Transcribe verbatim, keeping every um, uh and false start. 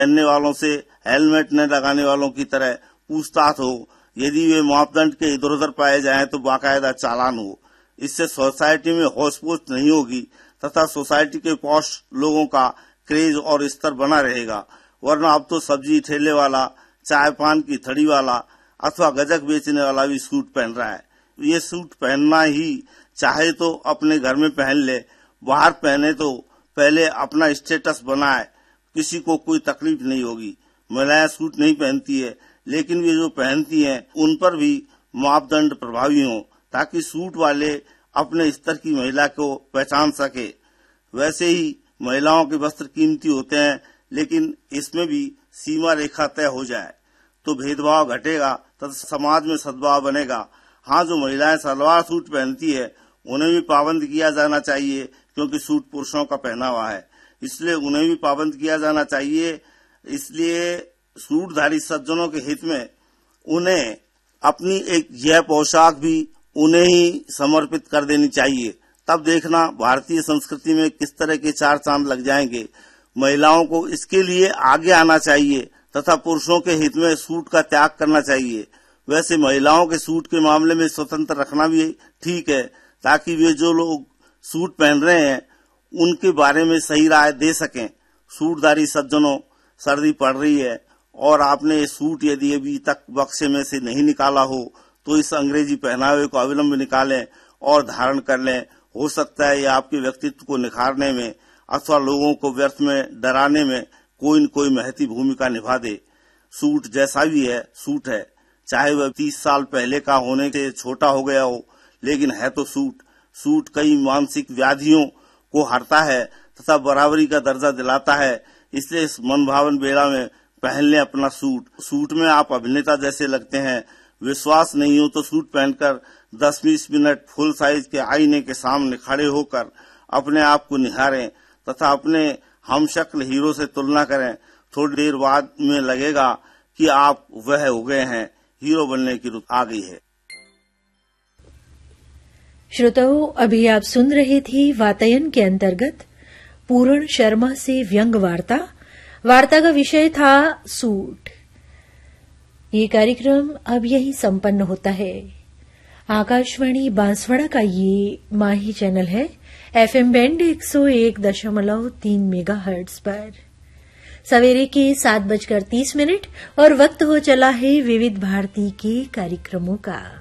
पहनने वालों से हेलमेट न लगाने वालों की तरह पूछताछ हो। यदि वे मापदंड के इधर उधर पाए जाएं तो बाकायदा चालान हो। इससे सोसाइटी में होश पोश नहीं होगी तथा सोसाइटी के पॉश लोगों का क्रेज और स्तर बना रहेगा। वरना अब तो सब्जी ठेले वाला, चाय पान की थड़ी वाला अथवा गजक बेचने वाला भी सूट पहन रहा है। ये सूट पहनना ही चाहे तो अपने घर में पहन ले, बाहर पहने तो पहले अपना स्टेटस बनाए, किसी को कोई तकलीफ नहीं होगी। महिलाएं सूट नहीं पहनती है, लेकिन वे जो पहनती हैं उन पर भी मापदंड प्रभावी हों ताकि सूट वाले अपने स्तर की महिला को पहचान सके। वैसे ही महिलाओं के वस्त्र कीमती होते हैं, लेकिन इसमें भी सीमा रेखा तय हो जाए तो भेदभाव घटेगा तथा समाज में सद्भाव बनेगा। हाँ, जो महिलाएं सलवार सूट पहनती है उन्हें भी पाबंद किया जाना चाहिए, क्योंकि सूट पुरुषों का पहनावा है, इसलिए उन्हें भी पाबंद किया जाना चाहिए। इसलिए सूटधारी सज्जनों के हित में उन्हें अपनी एक यह पोशाक भी उन्हें ही समर्पित कर देनी चाहिए। तब देखना भारतीय संस्कृति में किस तरह के चार चांद लग जाएंगे। महिलाओं को इसके लिए आगे आना चाहिए तथा पुरुषों के हित में सूट का त्याग करना चाहिए। वैसे महिलाओं के सूट के मामले में स्वतंत्र रखना भी ठीक है, ताकि वे जो लोग सूट पहन रहे हैं उनके बारे में सही राय दे सकें। सूटधारी सज्जनों, सर्दी पड़ रही है और आपने ये सूट यदि अभी तक बक्से में से नहीं निकाला हो तो इस अंग्रेजी पहनावे को अविलंब निकालें और धारण कर लें। हो सकता है ये आपके व्यक्तित्व को निखारने में अथवा लोगों को व्यर्थ में डराने में कोई न कोई महती भूमिका निभा दे। सूट जैसा भी है सूट है, चाहे वह तीस साल पहले का होने से छोटा हो गया हो, लेकिन है तो सूट। सूट कई मानसिक व्याधियों को हरता है तथा बराबरी का दर्जा दिलाता है। इसलिए इस मनभावन बेला में पहन लें अपना सूट। सूट में आप अभिनेता जैसे लगते हैं। विश्वास नहीं हो तो सूट पहनकर दस बीस मिनट फुल साइज के आईने के सामने खड़े होकर अपने आप को निहारें तथा अपने हमशक्ल हीरो से तुलना करें। थोड़ी देर बाद में लगेगा कि आप वह हो गए हैं, हीरो बनने की रुत आ गई है। श्रोताओं, अभी आप सुन रहे थे वातायन के अंतर्गत पूर्ण शर्मा से व्यंग वार्ता। वार्ता का विषय था सूट। ये कार्यक्रम अब यही संपन्न होता है। आकाशवाणी बांसवाड़ा का ये माही चैनल है, एफएम बैंड एक सौ एक दशमलव तीन मेगा हर्ट्ज पर। सवेरे के सात बजकर तीस मिनट और वक्त हो चला है विविध भारती के कार्यक्रमों का।